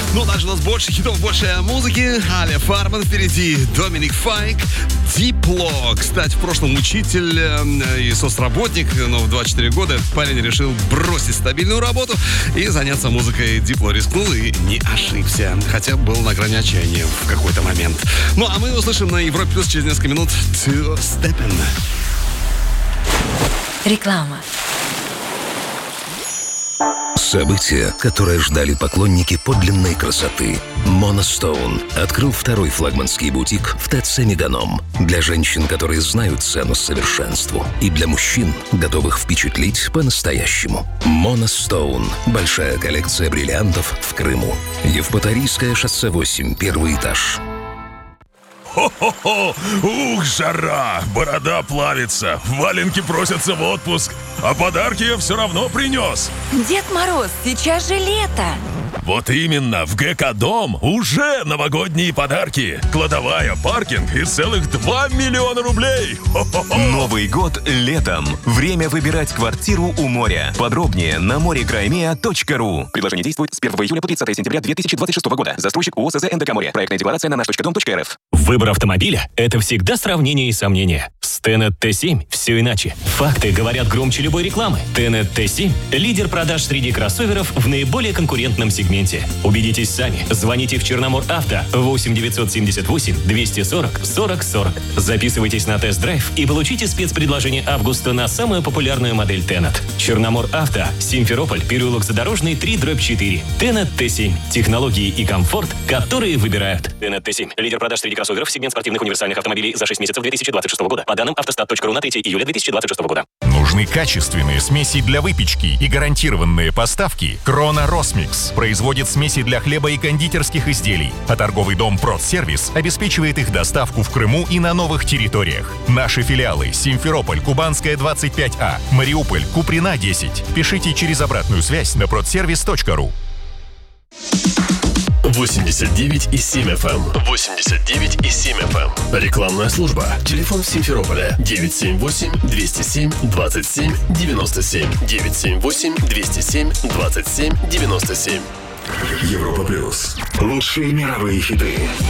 Ну, дальше у нас больше хитов, больше музыки. Аля Фарман впереди, Доминик Файк, Дипло. Кстати, в прошлом учитель и соцработник, но в 24 года парень решил бросить стабильную работу и заняться музыкой. Дипло рискнул и не ошибся, хотя был на грани отчаяния в какой-то момент. Ну, а мы услышим на Европе Плюс через несколько минут Two Steppin'. Реклама. Событие, которое ждали поклонники подлинной красоты. Monostoun открыл второй флагманский бутик в ТЦ Меганом. Для женщин, которые знают цену совершенству. И для мужчин, готовых впечатлить по-настоящему. Monostoun. Большая коллекция бриллиантов в Крыму. Евпаторийское шоссе 8, первый этаж. Хо-хо-хо! Ух, жара! Борода плавится, валенки просятся в отпуск, а подарки я все равно принес. Дед Мороз, сейчас же лето. Вот именно, в ГК Дом уже новогодние подарки. Кладовая, паркинг и целых 2 миллиона рублей. Хо-хо-хо! Новый год летом. Время выбирать квартиру у моря. Подробнее на morekraimea.ru. Предложение действует с 1 июля по 30 сентября 2026 года. Застройщик ООС НДК «Море». Проектная декларация на nаш.dom.rf. Выбор автомобиля – это всегда сравнение и сомнения. С Tenet T7 все иначе. Факты говорят громче любой рекламы. Tenet T7 – лидер продаж среди кроссоверов в наиболее конкурентном сегменте. Убедитесь сами. Звоните в Черномор Авто 8 978 240 40 40. Записывайтесь на тест-драйв и получите спецпредложение августа на самую популярную модель Tenet. Черномор Авто, Симферополь, переулок Задорожный, 3/4. Tenet T7. Технологии и комфорт, которые выбирают. Tenet T7 – лидер продаж среди кроссоверов, сегмент спортивных универсальных автомобилей за 6 месяцев 2026 года. По данным автостат.ру на 3 июля 2026 года. Нужны качественные смеси для выпечки и гарантированные поставки? Крона Росмикс производит смеси для хлеба и кондитерских изделий, а торговый дом Продсервис обеспечивает их доставку в Крыму и на новых территориях. Наши филиалы: Симферополь, Кубанская, 25А, Мариуполь, Куприна, 10. Пишите через обратную связь на продсервис.ру. 89,7 FM. 89,7 FM. Рекламная служба. Телефон Симферополя 978-207-27-97. 978-207-27-97. Европа Плюс. Лучшие мировые хиты.